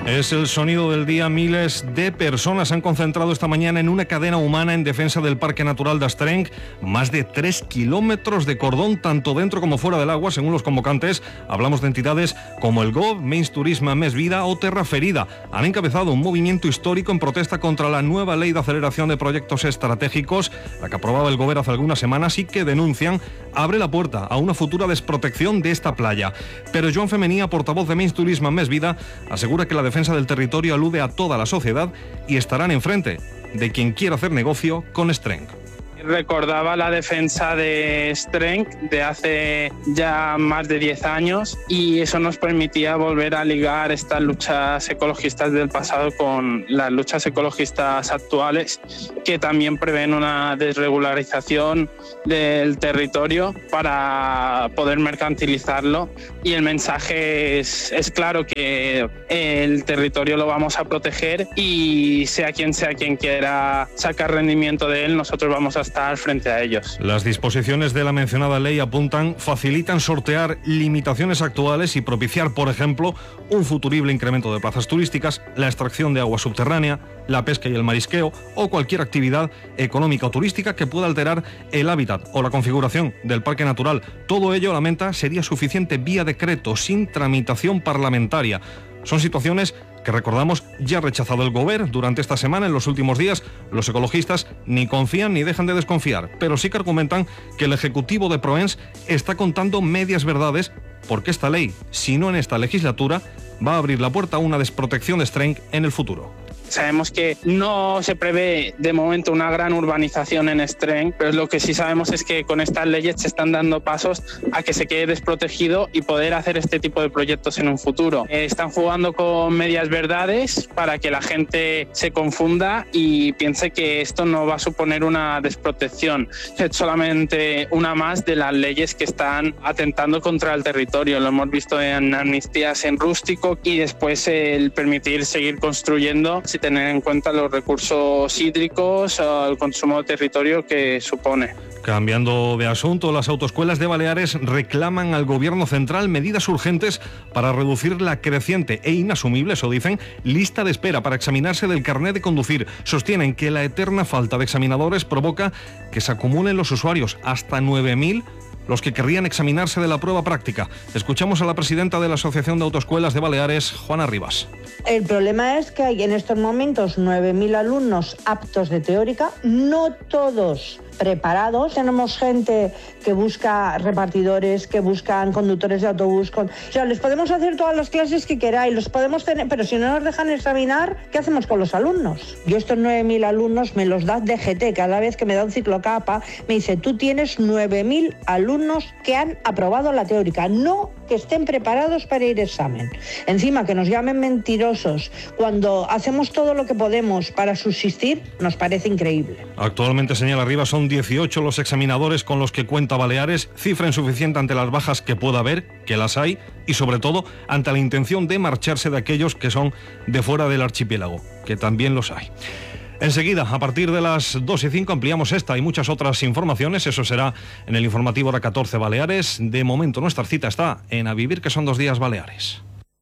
Es el sonido del día. Miles de personas se han concentrado esta mañana en una cadena humana en defensa del Parque Natural de Astrenc. Más de 3 kilómetros de cordón, tanto dentro como fuera del agua, según los convocantes. Hablamos de entidades como el GOV, Menys Turisme Més Vida o Terra Ferida. Han encabezado un movimiento histórico en protesta contra la nueva ley de aceleración de proyectos estratégicos, la que aprobaba el Gobierno hace algunas semanas y que denuncian abre la puerta a una futura desprotección de esta playa. Pero Joan Femenía, portavoz de Menys Turisme Més Vida, asegura que la defensa del territorio alude a toda la sociedad y estarán enfrente de quien quiera hacer negocio con Astrenc. Recordaba la defensa de Astrenc de hace ya más de 10 años y eso nos permitía volver a ligar estas luchas ecologistas del pasado con las luchas ecologistas actuales, que también prevén una desregularización del territorio para poder mercantilizarlo. Y el mensaje es claro, que el territorio lo vamos a proteger y sea quien quiera sacar rendimiento de él, nosotros vamos a estar frente a ellos. Las disposiciones de la mencionada ley apuntan, facilitan sortear limitaciones actuales y propiciar, por ejemplo, un futurible incremento de plazas turísticas, la extracción de agua subterránea, la pesca y el marisqueo o cualquier actividad económica o turística que pueda alterar el hábitat o la configuración del parque natural. Todo ello, lamenta, sería suficiente vía decreto, sin tramitación parlamentaria. Son situaciones que, recordamos, ya ha rechazado el Gobierno durante esta semana. En los últimos días, los ecologistas ni confían ni dejan de desconfiar, pero sí que argumentan que el Ejecutivo de Proens está contando medias verdades, porque esta ley, si no en esta legislatura, va a abrir la puerta a una desprotección de Astrenc en el futuro. Sabemos que no se prevé de momento una gran urbanización en Astrenc, pero lo que sí sabemos es que con estas leyes se están dando pasos a que se quede desprotegido y poder hacer este tipo de proyectos en un futuro. Están jugando con medias verdades para que la gente se confunda y piense que esto no va a suponer una desprotección. Es solamente una más de las leyes que están atentando contra el territorio. Lo hemos visto en amnistías en rústico y después el permitir seguir construyendo, sin tener en cuenta los recursos hídricos o el consumo de territorio que supone. Cambiando de asunto, las autoescuelas de Baleares reclaman al Gobierno central medidas urgentes para reducir la creciente e inasumible, eso dicen, lista de espera para examinarse del carnet de conducir. Sostienen que la eterna falta de examinadores provoca que se acumulen los usuarios, hasta 9.000 los que querrían examinarse de la prueba práctica. Escuchamos a la presidenta de la Asociación de Autoescuelas de Baleares, Juana Rivas. El problema es que hay en estos momentos 9.000 alumnos aptos de teórica, no todos preparados. Tenemos gente que busca repartidores, que buscan conductores de autobús. O sea, les podemos hacer todas las clases que queráis, los podemos tener, pero si no nos dejan examinar, ¿qué hacemos con los alumnos? Yo estos 9.000 alumnos me los da DGT. Cada vez que me da un ciclocapa, me dice, tú tienes 9.000 alumnos que han aprobado la teórica, no que estén preparados para ir a examen. Encima, que nos llamen mentirosos cuando hacemos todo lo que podemos para subsistir, nos parece increíble. Actualmente, señala Rivas, son 18 los examinadores con los que cuenta Baleares, cifra insuficiente ante las bajas que pueda haber, que las hay, y sobre todo ante la intención de marcharse de aquellos que son de fuera del archipiélago, que también los hay. Enseguida, a partir de las 2:05, ampliamos esta y muchas otras informaciones. Eso será en el informativo Hora 14 Baleares. De momento, nuestra cita está en A Vivir, que son 2 días Baleares.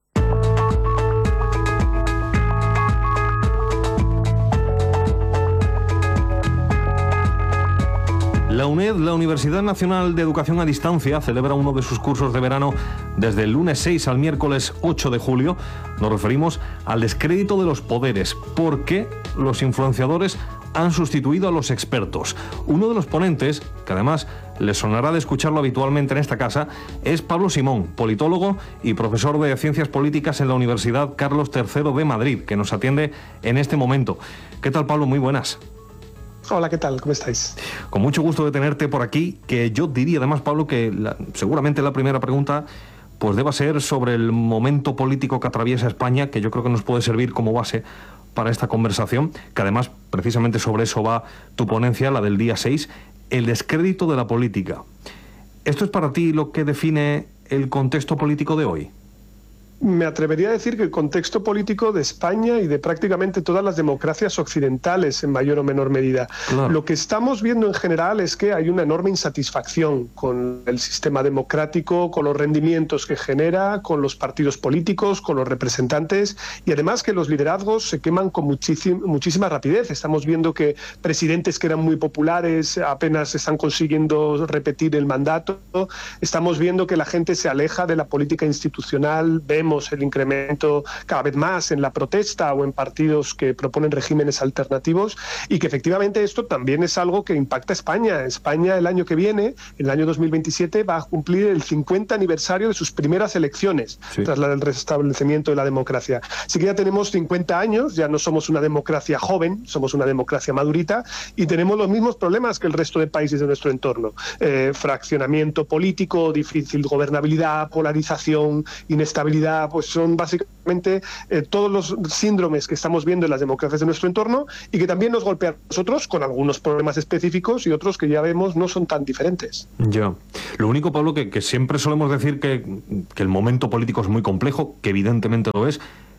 La UNED, la Universidad Nacional de Educación a Distancia, celebra uno de sus cursos de verano desde el lunes 6 al miércoles 8 de julio. Nos referimos al descrédito de los poderes, porque los influenciadores han sustituido a los expertos. Uno de los ponentes, que además les sonará de escucharlo habitualmente en esta casa, es Pablo Simón, politólogo y profesor de Ciencias Políticas en la Universidad Carlos III de Madrid, que nos atiende en este momento. ¿Qué tal, Pablo? Muy buenas. Hola, ¿qué tal? ¿Cómo estáis? Con mucho gusto de tenerte por aquí, que yo diría además, Pablo, que seguramente la primera pregunta pues deba ser sobre el momento político que atraviesa España, que yo creo que nos puede servir como base para esta conversación, que además precisamente sobre eso va tu ponencia, la del día 6, el descrédito de la política. ¿Esto es para ti lo que define el contexto político de hoy? Me atrevería a decir que el contexto político de España y de prácticamente todas las democracias occidentales en mayor o menor medida. Claro. Lo que estamos viendo en general es que hay una enorme insatisfacción con el sistema democrático, con los rendimientos que genera, con los partidos políticos, con los representantes, y además que los liderazgos se queman con muchísima rapidez. Estamos viendo que presidentes que eran muy populares apenas están consiguiendo repetir el mandato. Estamos viendo que la gente se aleja de la política institucional. Vemos el incremento cada vez más en la protesta o en partidos que proponen regímenes alternativos, y que efectivamente esto también es algo que impacta a España. España el año que viene, el año 2027, va a cumplir el 50 aniversario de sus primeras elecciones, tras el restablecimiento de la democracia. Así que ya tenemos 50 años, ya no somos una democracia joven, somos una democracia madurita, y tenemos los mismos problemas que el resto de países de nuestro entorno. Fraccionamiento político, difícil gobernabilidad, polarización, inestabilidad, pues son básicamente todos los síndromes que estamos viendo en las democracias de nuestro entorno, y que también nos golpean a nosotros con algunos problemas específicos, y otros que ya vemos no son tan diferentes. Ya. Lo único, Pablo, que siempre solemos decir que el momento político es muy complejo, que evidentemente lo es,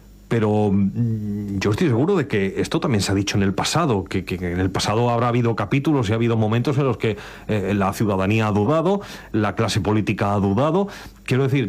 pero yo estoy seguro de que esto también se ha dicho en el pasado, que en el pasado habrá habido capítulos y ha habido momentos en los que la ciudadanía ha dudado, la clase política ha dudado. Quiero decir,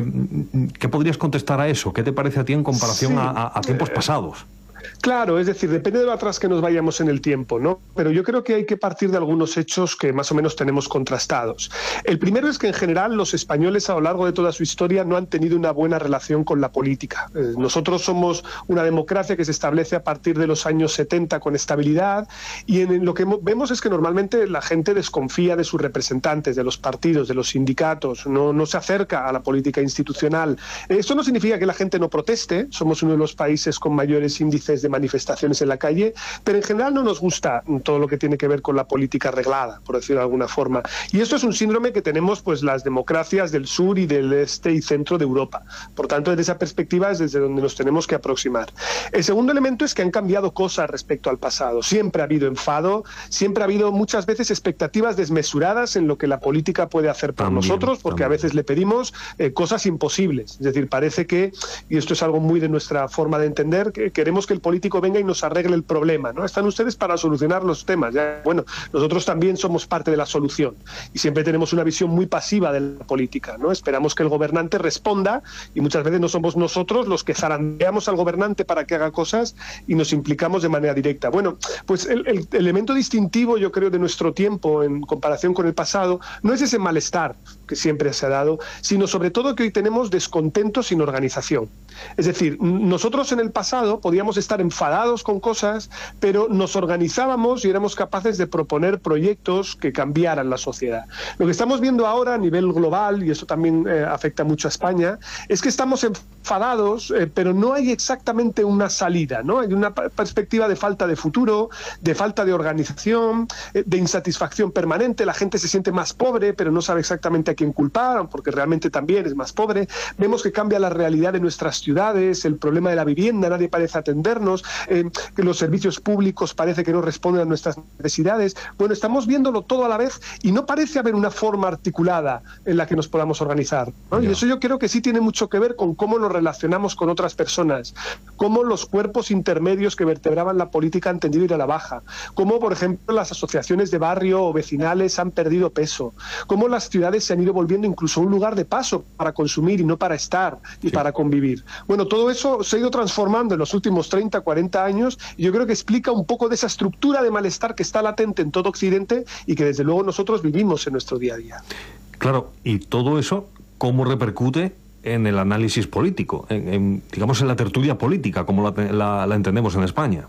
¿qué podrías contestar a eso? ¿Qué te parece a ti en comparación a tiempos pasados? Claro, es decir, depende de lo atrás que nos vayamos en el tiempo, ¿no? Pero yo creo que hay que partir de algunos hechos que más o menos tenemos contrastados. El primero es que en general los españoles a lo largo de toda su historia no han tenido una buena relación con la política. Nosotros somos una democracia que se establece a partir de los años 70 con estabilidad, y en lo que vemos es que normalmente la gente desconfía de sus representantes, de los partidos, de los sindicatos, no se acerca a la política institucional. Esto no significa que la gente no proteste, somos uno de los países con mayores índices de manifestaciones en la calle, pero en general no nos gusta todo lo que tiene que ver con la política arreglada, por decirlo de alguna forma. Y esto es un síndrome que tenemos pues las democracias del sur y del este y centro de Europa. Por tanto, desde esa perspectiva es desde donde nos tenemos que aproximar. El segundo elemento es que han cambiado cosas respecto al pasado. Siempre ha habido enfado, siempre ha habido muchas veces expectativas desmesuradas en lo que la política puede hacer por nosotros, porque a veces le pedimos cosas imposibles. Es decir, parece que, y esto es algo muy de nuestra forma de entender, que queremos que el político venga y nos arregle el problema, ¿no? Están ustedes para solucionar los temas. Ya, bueno, nosotros también somos parte de la solución y siempre tenemos una visión muy pasiva de la política, ¿no? Esperamos que el gobernante responda y muchas veces no somos nosotros los que zarandeamos al gobernante para que haga cosas y nos implicamos de manera directa. Bueno, pues el elemento distintivo, yo creo, de nuestro tiempo en comparación con el pasado no es ese malestar que siempre se ha dado, sino sobre todo que hoy tenemos descontento sin organización. Es decir, nosotros en el pasado podíamos estar enfadados con cosas, pero nos organizábamos y éramos capaces de proponer proyectos que cambiaran la sociedad. Lo que estamos viendo ahora a nivel global, y eso también afecta mucho a España, es que estamos enfadados, pero no hay exactamente una salida, ¿no? Hay una perspectiva de falta de futuro, de falta de organización, de insatisfacción permanente. La gente se siente más pobre, pero no sabe exactamente a quién culpar, porque realmente también es más pobre. Vemos que cambia la realidad de nuestras ciudades, el problema de la vivienda, nadie parece atendernos, que los servicios públicos parece que no responden a nuestras necesidades. Bueno, estamos viéndolo todo a la vez y no parece haber una forma articulada en la que nos podamos organizar, ¿no? Y eso yo creo que sí tiene mucho que ver con cómo nos relacionamos con otras personas, cómo los cuerpos intermedios que vertebraban la política han tendido a ir a la baja, cómo, por ejemplo, las asociaciones de barrio o vecinales han perdido peso, cómo las ciudades se han ido volviendo incluso un lugar de paso para consumir y no para estar y para convivir. Bueno, todo eso se ha ido transformando en los últimos 30, 40 años y yo creo que explica un poco de esa estructura de malestar que está latente en todo Occidente y que desde luego nosotros vivimos en nuestro día a día. Claro, y todo eso, ¿cómo repercute en el análisis político, digamos en la tertulia política, como la entendemos en España?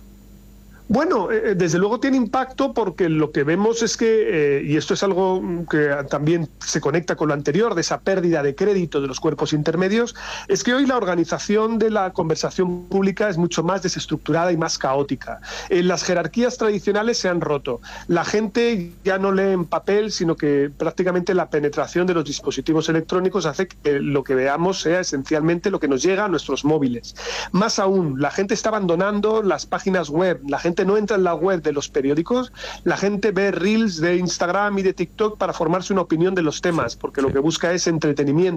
Bueno, desde luego tiene impacto porque lo que vemos es que, y esto es algo que también se conecta con lo anterior, de esa pérdida de crédito de los cuerpos intermedios, es que hoy la organización de la conversación pública es mucho más desestructurada y más caótica. Las jerarquías tradicionales se han roto. La gente ya no lee en papel, sino que prácticamente la penetración de los dispositivos electrónicos hace que lo que veamos sea esencialmente lo que nos llega a nuestros móviles. Más aún, la gente está abandonando las páginas web, la gente no entra en la web de los periódicos, la gente ve reels de Instagram y de TikTok para formarse una opinión de los temas, porque lo que busca es entretenimiento.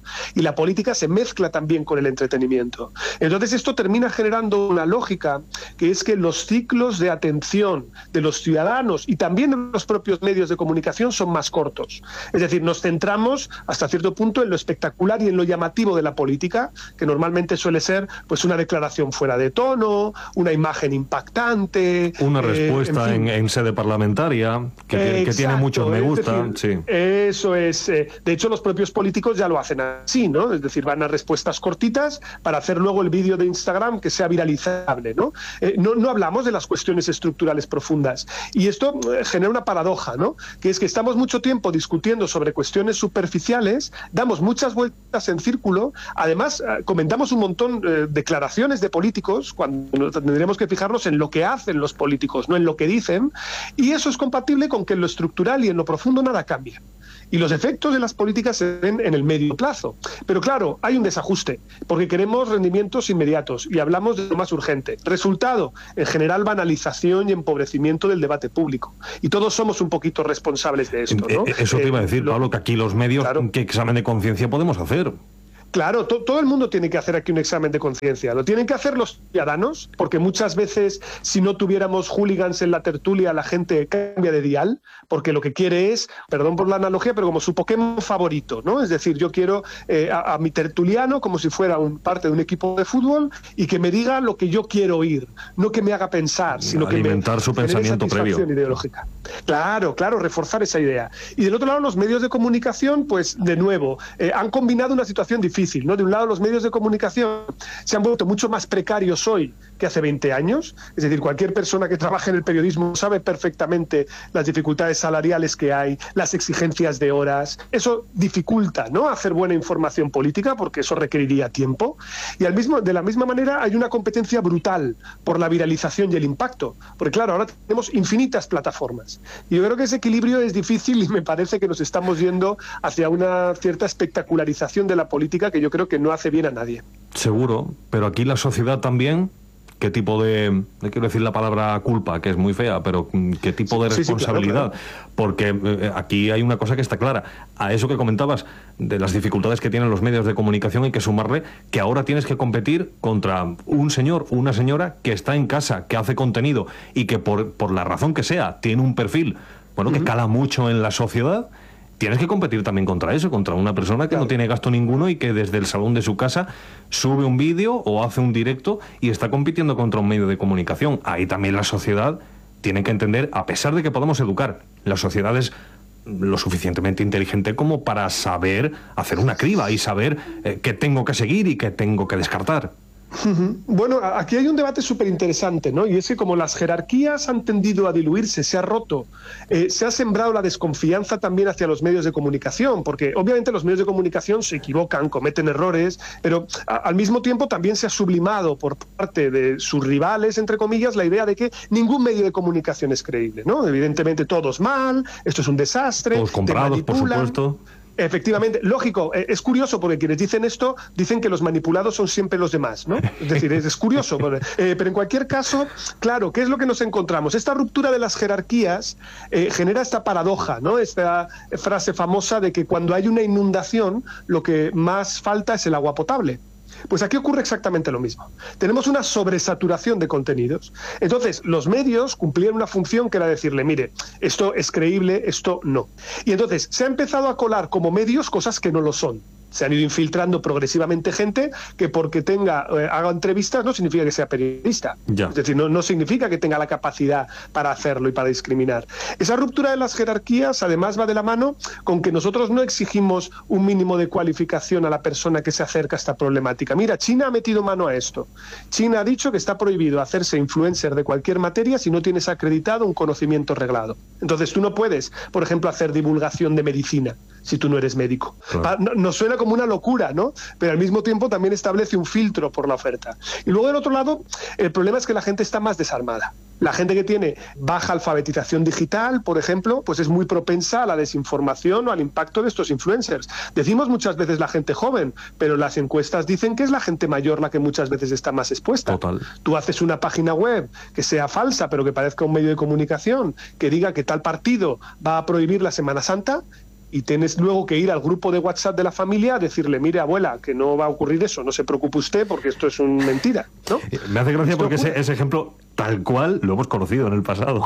y la política se mezcla también con el entretenimiento. Entonces esto termina generando una lógica que es que los ciclos de atención de los ciudadanos y también de los propios medios de comunicación son más cortos. Es decir, nos centramos hasta cierto punto en lo espectacular y en lo llamativo de la política, que normalmente suele ser pues una declaración fuera de tono, una imagen impactante, una respuesta en sede parlamentaria que tiene muchos me gusta. Sí. Eso es. De hecho, los propios políticos ya lo hacen así, ¿no? Es decir, van a respuestas cortitas para hacer luego el vídeo de Instagram que sea viralizable, ¿no? No hablamos de las cuestiones estructurales profundas. Y esto genera una paradoja, ¿no? Que es que estamos mucho tiempo discutiendo sobre cuestiones superficiales, damos muchas vueltas en círculo, además comentamos un montón de declaraciones de políticos, cuando tendríamos que fijarnos en lo que hacen los políticos, no en lo que dicen, y eso es compatible con que en lo estructural y en lo profundo nada cambia. Y los efectos de las políticas se ven en el medio plazo. Pero claro, hay un desajuste, porque queremos rendimientos inmediatos y hablamos de lo más urgente. Resultado, en general, banalización y empobrecimiento del debate público. Y todos somos un poquito responsables de esto, ¿no? Eso te iba a decir, Pablo, que aquí los medios, claro, ¿qué examen de conciencia podemos hacer? Claro, todo el mundo tiene que hacer aquí un examen de conciencia. Lo tienen que hacer los ciudadanos, porque muchas veces, si no tuviéramos hooligans en la tertulia, la gente cambia de dial, porque lo que quiere es, perdón por la analogía, pero como su Pokémon favorito, ¿no? Es decir, yo quiero a mi tertuliano como si fuera parte de un equipo de fútbol y que me diga lo que yo quiero oír, no que me haga pensar, sino que alimentar su pensamiento previo. Ideológica. Claro, reforzar esa idea. Y del otro lado, los medios de comunicación, pues de nuevo, han combinado una situación difícil, ¿no? De un lado, los medios de comunicación se han vuelto mucho más precarios hoy que hace 20 años. Es decir, cualquier persona que trabaje en el periodismo sabe perfectamente las dificultades salariales que hay, las exigencias de horas. Eso dificulta, ¿no?, hacer buena información política, porque eso requeriría tiempo. Y de la misma manera hay una competencia brutal por la viralización y el impacto. Porque claro, ahora tenemos infinitas plataformas. Y yo creo que ese equilibrio es difícil y me parece que nos estamos yendo hacia una cierta espectacularización de la política que yo creo que no hace bien a nadie. Seguro, pero aquí la sociedad también, ¿qué tipo de, no quiero decir la palabra culpa, que es muy fea, pero qué tipo de responsabilidad? Sí, claro. Porque aquí hay una cosa que está clara. A eso que comentabas, de las dificultades que tienen los medios de comunicación, hay que sumarle que ahora tienes que competir contra un señor o una señora que está en casa, que hace contenido y que por la razón que sea, tiene un perfil, bueno, que cala mucho en la sociedad. Tienes que competir también contra eso, contra una persona que no tiene gasto ninguno y que desde el salón de su casa sube un vídeo o hace un directo y está compitiendo contra un medio de comunicación. Ahí también la sociedad tiene que entender, a pesar de que podamos educar, la sociedad es lo suficientemente inteligente como para saber hacer una criba y saber qué tengo que seguir y qué tengo que descartar. Bueno, aquí hay un debate súper interesante, ¿no? Y es que como las jerarquías han tendido a diluirse, se ha roto, se ha sembrado la desconfianza también hacia los medios de comunicación, porque obviamente los medios de comunicación se equivocan, cometen errores, pero al mismo tiempo también se ha sublimado por parte de sus rivales, entre comillas, la idea de que ningún medio de comunicación es creíble, ¿no? Evidentemente todos mal, esto es un desastre, todos comprados, por supuesto. Efectivamente, lógico, es curioso porque quienes dicen esto dicen que los manipulados son siempre los demás, ¿no? Es decir, es curioso, pero en cualquier caso, claro, ¿qué es lo que nos encontramos? Esta ruptura de las jerarquías genera esta paradoja, ¿no? Esta frase famosa de que cuando hay una inundación, lo que más falta es el agua potable. Pues aquí ocurre exactamente lo mismo. Tenemos una sobresaturación de contenidos. Entonces, los medios cumplían una función que era decirle, mire, esto es creíble, esto no. Y entonces se ha empezado a colar como medios cosas que no lo son. Se han ido infiltrando progresivamente gente que porque haga entrevistas no significa que sea periodista. Es decir, no significa que tenga la capacidad para hacerlo y para discriminar. Esa ruptura de las jerarquías además va de la mano con que nosotros no exigimos un mínimo de cualificación a la persona que se acerca a esta problemática. Mira, China ha metido mano a esto. China ha dicho que está prohibido hacerse influencer de cualquier materia si no tienes acreditado un conocimiento reglado. Entonces tú no puedes, por ejemplo, hacer divulgación de medicina si tú no eres médico. Claro. Nos suena como una locura, ¿no? Pero al mismo tiempo también establece un filtro por la oferta. Y luego del otro lado, el problema es que la gente está más desarmada. La gente que tiene baja alfabetización digital, por ejemplo, pues es muy propensa a la desinformación o al impacto de estos influencers. Decimos muchas veces la gente joven, pero las encuestas dicen que es la gente mayor la que muchas veces está más expuesta. Total. Tú haces una página web que sea falsa, pero que parezca un medio de comunicación, que diga que tal partido va a prohibir la Semana Santa, y tienes luego que ir al grupo de WhatsApp de la familia a decirle, mire abuela, que no va a ocurrir eso, no se preocupe usted porque esto es una mentira, ¿no? Me hace gracia porque ese ejemplo tal cual lo hemos conocido en el pasado.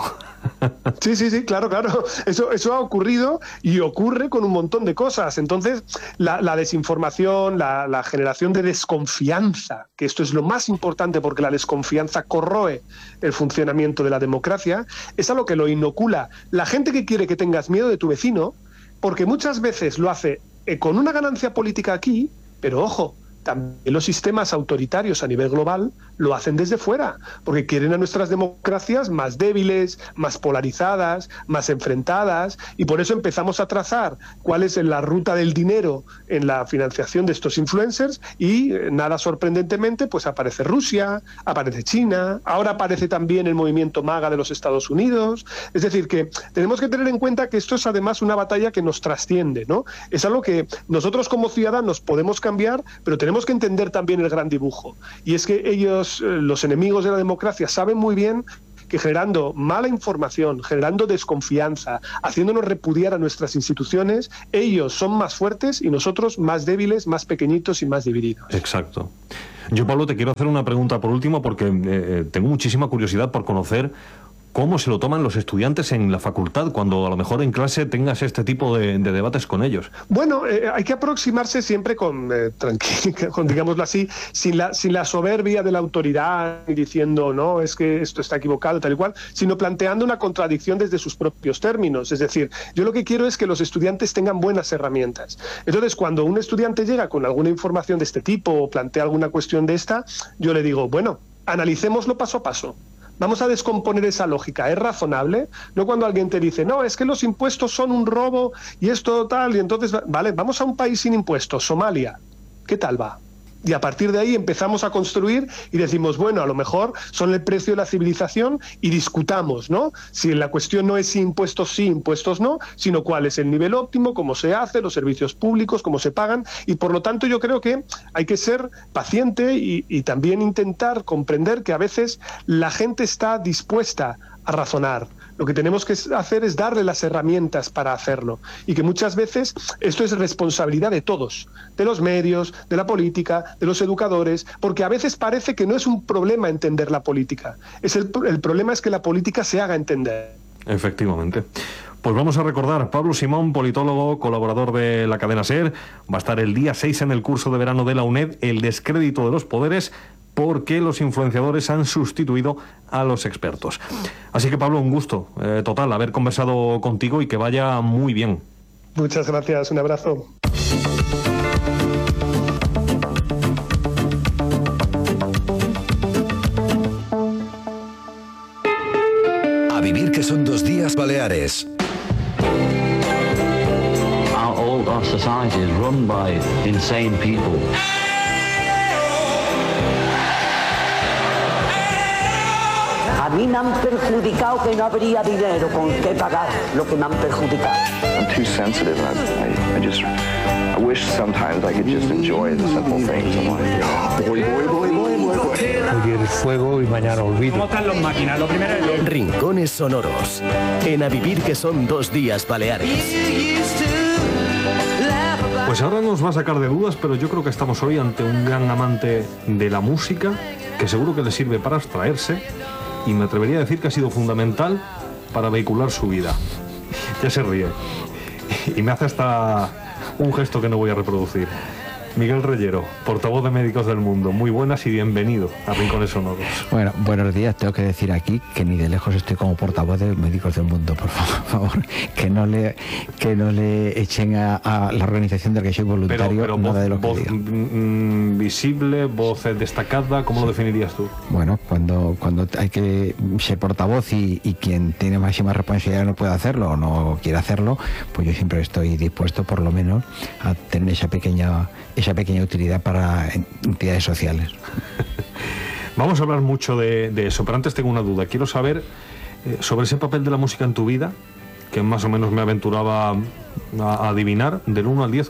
Sí, claro. Eso ha ocurrido y ocurre con un montón de cosas. Entonces, la desinformación, la generación de desconfianza, que esto es lo más importante porque la desconfianza corroe el funcionamiento de la democracia, es algo que lo inocula la gente que quiere que tengas miedo de tu vecino, porque muchas veces lo hace con una ganancia política aquí, pero ojo, también los sistemas autoritarios a nivel global lo hacen desde fuera, porque quieren a nuestras democracias más débiles, más polarizadas, más enfrentadas, y por eso empezamos a trazar cuál es la ruta del dinero en la financiación de estos influencers, y nada sorprendentemente pues aparece Rusia, aparece China, ahora aparece también el movimiento MAGA de los Estados Unidos. Es decir, que tenemos que tener en cuenta que esto es además una batalla que nos trasciende, ¿no? Es algo que nosotros como ciudadanos podemos cambiar, pero tenemos que entender también el gran dibujo, y es que ellos, los enemigos de la democracia, saben muy bien que generando mala información, generando desconfianza, haciéndonos repudiar a nuestras instituciones, ellos son más fuertes y nosotros más débiles, más pequeñitos y más divididos. Exacto. Yo, Pablo, te quiero hacer una pregunta por último, porque tengo muchísima curiosidad por conocer cómo se lo toman los estudiantes en la facultad cuando a lo mejor en clase tengas este tipo de debates con ellos. Bueno, hay que aproximarse siempre con digámoslo así, sin la soberbia de la autoridad y diciendo, no, es que esto está equivocado, tal y cual, sino planteando una contradicción desde sus propios términos. Es decir, yo lo que quiero es que los estudiantes tengan buenas herramientas. Entonces, cuando un estudiante llega con alguna información de este tipo o plantea alguna cuestión de esta, yo le digo, bueno, analicémoslo paso a paso. Vamos a descomponer esa lógica. ¿Es razonable? No cuando alguien te dice, no, es que los impuestos son un robo y esto tal, y entonces, vale, vamos a un país sin impuestos, Somalia. ¿Qué tal va? Y a partir de ahí empezamos a construir y decimos, bueno, a lo mejor son el precio de la civilización y discutamos, ¿no? Si la cuestión no es si impuestos sí, impuestos no, sino cuál es el nivel óptimo, cómo se hace, los servicios públicos, cómo se pagan, y por lo tanto yo creo que hay que ser paciente y también intentar comprender que a veces la gente está dispuesta a razonar. Lo que tenemos que hacer es darle las herramientas para hacerlo, y que muchas veces esto es responsabilidad de todos, de los medios, de la política, de los educadores, porque a veces parece que no es un problema entender la política, el problema es que la política se haga entender. Efectivamente. Pues vamos a recordar, Pablo Simón, politólogo, colaborador de la cadena SER, va a estar el día 6 en el curso de verano de la UNED, El descrédito de los poderes, porque los influenciadores han sustituido a los expertos. Así que, Pablo, un gusto total haber conversado contigo y que vaya muy bien. Muchas gracias, un abrazo. A vivir que son 2 días Baleares. Our society is run by insane people. A mí me han perjudicado que no habría dinero con qué pagar lo que me han perjudicado. I'm too sensitive. I wish sometimes I could just enjoy the simple things in life. Hoy el fuego y mañana olvido. ¿Cómo están las máquinas? Lo primero es... Rincones sonoros. En A vivir que son 2 días Baleares. Pues ahora nos va a sacar de dudas, pero yo creo que estamos hoy ante un gran amante de la música, que seguro que le sirve para abstraerse, y me atrevería a decir que ha sido fundamental para vehicular su vida. Ya se ríe. Y me hace hasta un gesto que no voy a reproducir. Miguel Reyero, portavoz de Médicos del Mundo, muy buenas y bienvenido a Rincones Sonoros. Bueno, buenos días. Tengo que decir aquí que ni de lejos estoy como portavoz de Médicos del Mundo, por favor, que no le echen a la organización del que soy voluntario pero nada voz, de lo que voz diga. Visible, voz destacada, ¿cómo lo definirías tú? Bueno, cuando hay que ser portavoz y quien tiene máxima responsabilidad no puede hacerlo o no quiere hacerlo, pues yo siempre estoy dispuesto por lo menos a tener esa pequeña utilidad para entidades sociales. Vamos a hablar mucho de eso, pero antes tengo una duda. Quiero saber sobre ese papel de la música en tu vida, que más o menos me aventuraba a adivinar, del 1 al 10,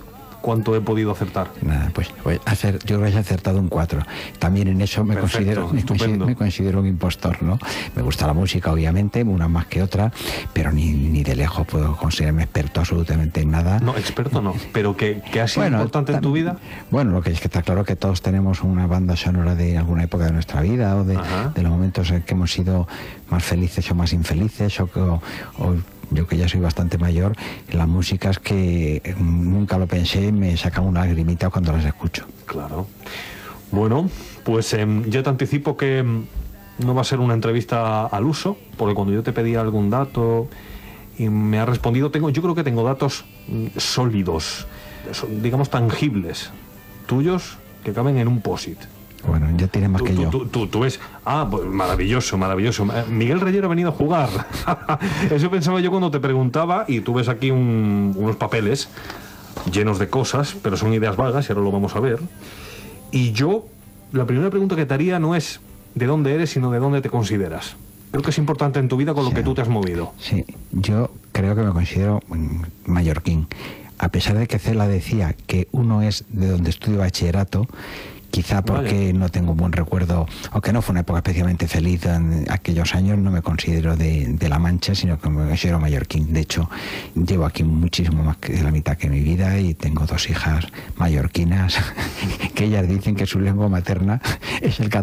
¿cuánto he podido acertar? Nada, pues yo creo que he acertado un 4. También en eso me considero un impostor, ¿no? Me gusta la música, obviamente, una más que otra, pero ni de lejos puedo considerarme experto absolutamente en nada. No, experto no, pero que ha sido importante en tu vida. Bueno, lo que es que está claro que todos tenemos una banda sonora de alguna época de nuestra vida o de los momentos en que hemos sido más felices o más infelices o yo que ya soy bastante mayor, las músicas que nunca lo pensé me sacan una lagrimita cuando las escucho. Claro. Bueno, pues yo te anticipo que no va a ser una entrevista al uso, porque cuando yo te pedí algún dato y me has respondido, yo creo que tengo datos sólidos, digamos tangibles, tuyos, que caben en un POSIT. Bueno, ya tienes más que yo. Tú ves. Pues maravilloso. Miguel Reyero ha venido a jugar. Eso pensaba yo cuando te preguntaba, y tú ves aquí unos papeles llenos de cosas, pero son ideas vagas, y ahora lo vamos a ver. Y yo, la primera pregunta que te haría no es de dónde eres, sino de dónde te consideras. Creo que es importante en tu vida con lo que tú te has movido. Sí, yo creo que me considero mallorquín. A pesar de que Cela decía que uno es de donde estudio bachillerato, quizá porque no tengo un buen recuerdo, aunque no fue una época especialmente feliz en aquellos años, no me considero de La Mancha, sino que me considero mallorquín. De hecho, llevo aquí muchísimo más que la mitad que mi vida y tengo 2 hijas mallorquinas que ellas dicen que su lengua materna es el catalán.